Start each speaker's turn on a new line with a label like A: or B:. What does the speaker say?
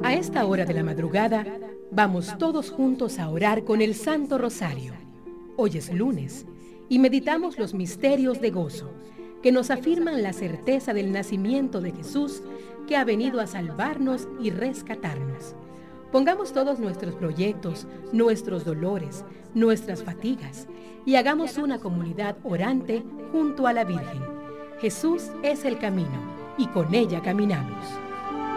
A: A esta hora de la madrugada, vamos todos juntos a orar con el Santo Rosario. Hoy es lunes y meditamos los misterios de gozo, que nos afirman la certeza del nacimiento de Jesús, que ha venido a salvarnos y rescatarnos. Pongamos todos nuestros proyectos, nuestros dolores, nuestras fatigas, y hagamos una comunidad orante junto a la Virgen. Jesús es el camino, y con ella caminamos.